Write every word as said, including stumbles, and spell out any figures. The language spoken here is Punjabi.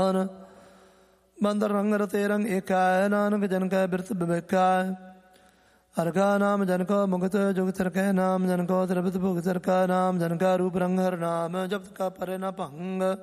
ਬੰਦਰ ਰੰਗ ਰਤੇ ਰੰਗ ਏਕੈ ਨਾਨਕ ਜਨ ਕੈ ਬਿਰਤ ਬਿਬੇਕੈ ਹਰਕਾ ਨਾਮ ਜਨ ਕੋ ਮੁਕਤ ਜੁਗਤ ਰਖੈ ਨਾਮ ਜਨ ਕੋ ਤ੍ਰਿਪਤ ਭੁਗਤ ਰਖਾ ਨਾਮ ਜਨ ਕਾ ਰੂਪ ਰੰਗ ਹਰ ਨਾਮ ਜਪਤ ਕਾ ਪਰੇ ਨ ਭੰਗ